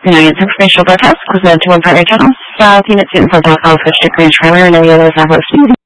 United's informational broadcast was meant to one partner channel. South Unit students of South College District Range Primary and any other Southwest